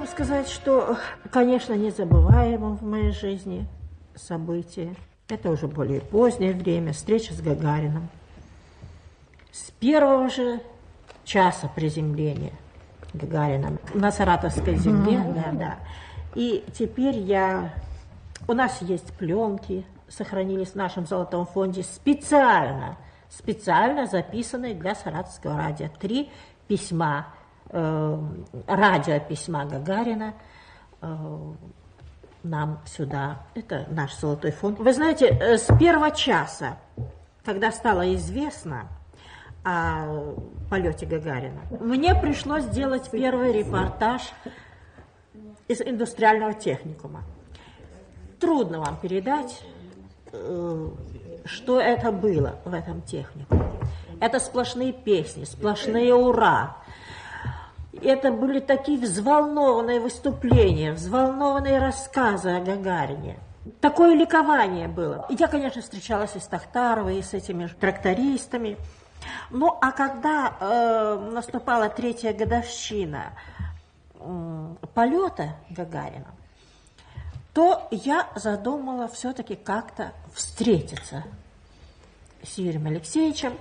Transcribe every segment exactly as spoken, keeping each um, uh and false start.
сказать, что, конечно, незабываемым в моей жизни событие. Это уже более позднее время, встреча с Гагарином. С первого же часа приземления Гагарина на Саратовской земле, mm-hmm. да, да. И теперь я... У нас есть пленки, сохранились в нашем золотом фонде, специально, специально записанные для Саратовского радио. Три письма, э, радиописьма Гагарина э, нам сюда. Это наш золотой фонд. Вы знаете, с первого часа, когда стало известно о полете Гагарина, мне пришлось сделать первый репортаж из индустриального техникума. Трудно вам передать, что это было в этом техникуме. Это сплошные песни, сплошные ура. Это были такие взволнованные выступления, взволнованные рассказы о Гагарине. Такое ликование было. И я, конечно, встречалась и с Тахтаровой, и с этими трактористами. Ну, а когда э, наступала третья годовщина э, полета Гагарина, то я задумала все-таки как-то встретиться с Юрием Алексеевичем.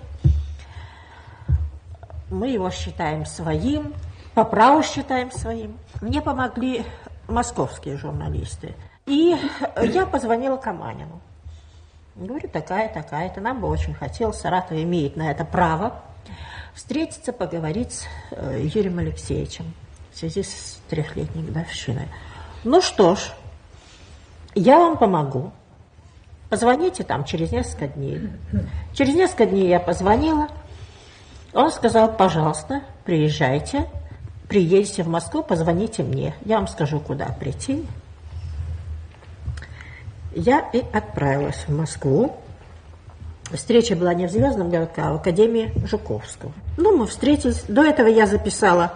Мы его считаем своим, по праву считаем своим. Мне помогли московские журналисты. И я позвонила Каманину. Говорю, такая, такая-то. Нам бы очень хотелось, Саратов имеет на это право, встретиться, поговорить с э, Юрием Алексеевичем в связи с трехлетней годовщиной. Ну что ж, я вам помогу. Позвоните там через несколько дней. Через несколько дней я позвонила. Он сказал, пожалуйста, приезжайте, приедете в Москву, позвоните мне. Я вам скажу, куда прийти. Я и отправилась в Москву. Встреча была не в Звездном городке, а в Академии Жуковского. Ну, мы встретились. До этого я записала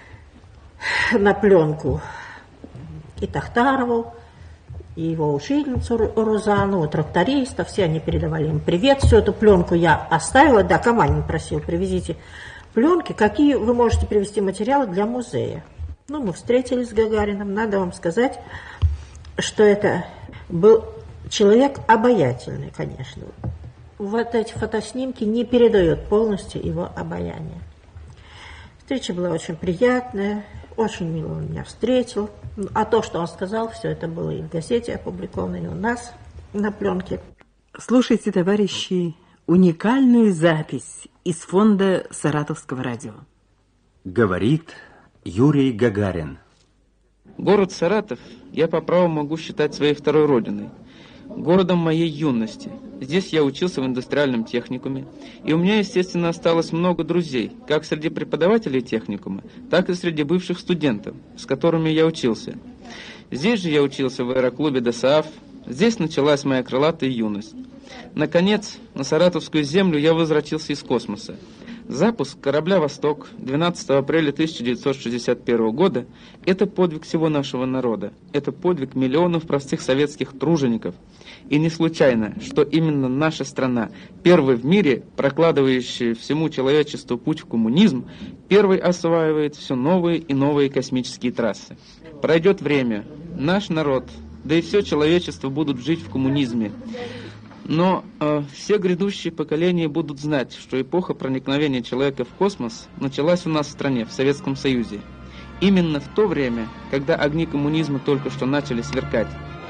на пленку и Тахтарову, и его учительницу Рузану, и трактористов. Все они передавали им привет. Всю эту пленку я оставила. Да, Каманин просил, привезите пленки. Какие вы можете привезти материалы для музея? Ну, мы встретились с Гагарином. Надо вам сказать, что это был человек обаятельный, конечно. Вот эти фотоснимки не передают полностью его обаяние. Встреча была очень приятная, очень мило он меня встретил. А то, что он сказал, все это было и в газете опубликовано, и у нас на пленке. Слушайте, товарищи, уникальную запись из фонда Саратовского радио. Говорит Юрий Гагарин. Город Саратов я по праву могу считать своей второй родиной, городом моей юности. Здесь я учился в индустриальном техникуме, и у меня, естественно, осталось много друзей, как среди преподавателей техникума, так и среди бывших студентов, с которыми я учился. Здесь же я учился в аэроклубе ДОСААФ, здесь началась моя крылатая юность. Наконец, на Саратовскую землю я возвратился из космоса. Запуск корабля «Восток» двенадцатого апреля тысяча девятьсот шестьдесят первого года – это подвиг всего нашего народа, это подвиг миллионов простых советских тружеников. И не случайно, что именно наша страна, первой в мире, прокладывающая всему человечеству путь в коммунизм, первой осваивает все новые и новые космические трассы. Пройдет время, наш народ, да и все человечество будут жить в коммунизме. Но э, все грядущие поколения будут знать, что эпоха проникновения человека в космос началась у нас в стране, в Советском Союзе. Именно в то время, когда огни коммунизма только что начали сверкать,